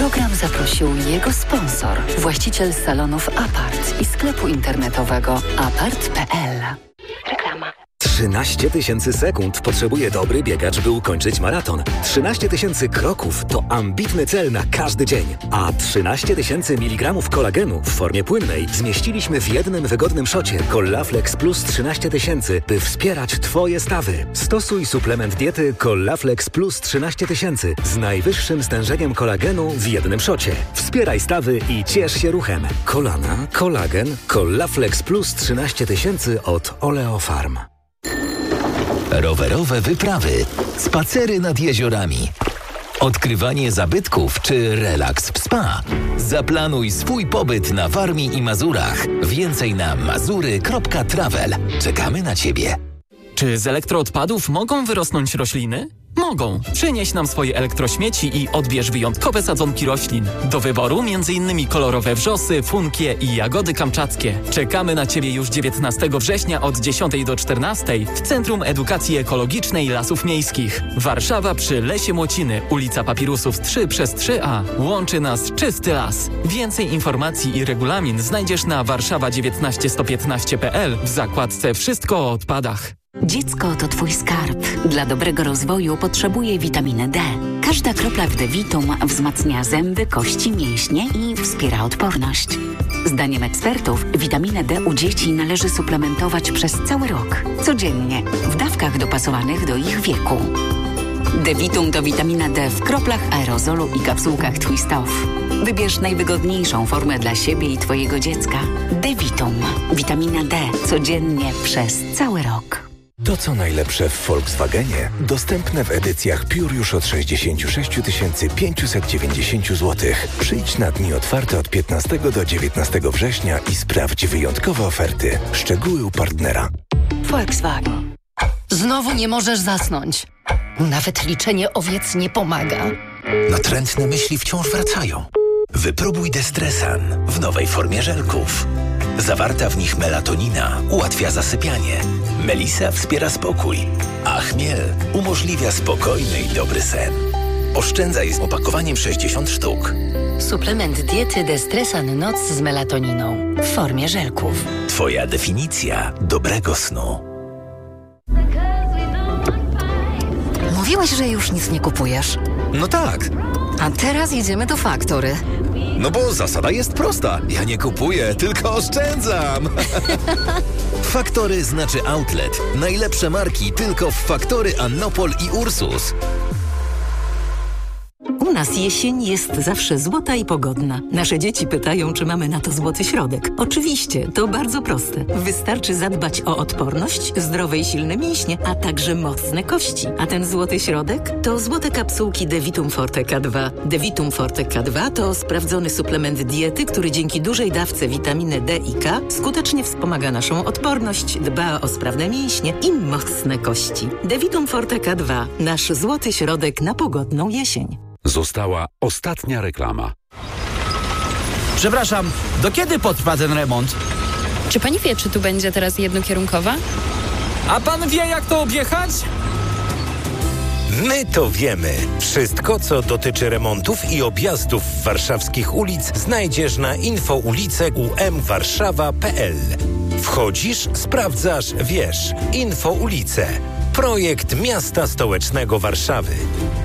program zaprosił jego sponsor, właściciel salonów Apart i sklepu internetowego apart.pl. Reklama. 13 000 sekund potrzebuje dobry biegacz, by ukończyć maraton. 13 000 kroków to ambitny cel na każdy dzień. A 13 000 mg kolagenu w formie płynnej zmieściliśmy w jednym wygodnym szocie Collaflex Plus 13 000, by wspierać Twoje stawy. Stosuj suplement diety Collaflex Plus 13 000 z najwyższym stężeniem kolagenu w jednym szocie. Wspieraj stawy i ciesz się ruchem. Kolana, kolagen, Collaflex Plus 13 000 od Oleofarm. Rowerowe wyprawy, spacery nad jeziorami, odkrywanie zabytków czy relaks w spa. Zaplanuj swój pobyt na Warmii i Mazurach. Więcej na mazury.travel. Czekamy na Ciebie. Czy z elektroodpadów mogą wyrosnąć rośliny? Mogą. Przynieś nam swoje elektrośmieci i odbierz wyjątkowe sadzonki roślin. Do wyboru m.in. kolorowe wrzosy, funkie i jagody kamczackie. Czekamy na Ciebie już 19 września od 10 do 14 w Centrum Edukacji Ekologicznej Lasów Miejskich. Warszawa przy Lesie Młociny, ulica Papirusów 3/3A. Łączy nas czysty las. Więcej informacji i regulamin znajdziesz na warszawa19115.pl w zakładce Wszystko o odpadach. Dziecko to Twój skarb. Dla dobrego rozwoju potrzebuje witaminy D. Każda kropla w D-Vitum wzmacnia zęby, kości, mięśnie i wspiera odporność. Zdaniem ekspertów witaminę D u dzieci należy suplementować przez cały rok. Codziennie, w dawkach dopasowanych do ich wieku. D-Vitum to witamina D w kroplach aerozolu i kapsułkach Twist Off. Wybierz najwygodniejszą formę dla siebie i Twojego dziecka. D-Vitum. Witamina D. Codziennie przez cały rok. To co najlepsze w Volkswagenie dostępne w edycjach Pure już od 66 590 zł. Przyjdź na dni otwarte od 15 do 19 września i sprawdź wyjątkowe oferty. Szczegóły u partnera. Volkswagen. Znowu nie możesz zasnąć. Nawet liczenie owiec nie pomaga. Natrętne myśli wciąż wracają. Wypróbuj Destresan w nowej formie żelków. Zawarta w nich melatonina ułatwia zasypianie. Melisa wspiera spokój, a chmiel umożliwia spokojny i dobry sen. Oszczędzaj z opakowaniem 60 sztuk. Suplement diety Destresan Noc z melatoniną w formie żelków. Twoja definicja dobrego snu. Mówiłeś, że już nic nie kupujesz. No tak. A teraz idziemy do Faktory. No bo zasada jest prosta. Ja nie kupuję, tylko oszczędzam. Faktory znaczy outlet. Najlepsze marki tylko w Faktory, Annopol i Ursus. U nas jesień jest zawsze złota i pogodna. Nasze dzieci pytają, czy mamy na to złoty środek. Oczywiście, to bardzo proste. Wystarczy zadbać o odporność, zdrowe i silne mięśnie, a także mocne kości. A ten złoty środek to złote kapsułki D-Vitum Forte K2. D-Vitum Forte K2 to sprawdzony suplement diety, który dzięki dużej dawce witaminy D i K skutecznie wspomaga naszą odporność, dba o sprawne mięśnie i mocne kości. D-Vitum Forte K2. Nasz złoty środek na pogodną jesień. Została ostatnia reklama. Przepraszam, do kiedy potrwa ten remont? Czy pani wie, czy tu będzie teraz jednokierunkowa? A pan wie, jak to objechać? My to wiemy. Wszystko, co dotyczy remontów i objazdów warszawskich ulic, znajdziesz na infoulice.umwarszawa.pl. Wchodzisz, sprawdzasz, wiesz. Infoulice. Projekt Miasta Stołecznego Warszawy.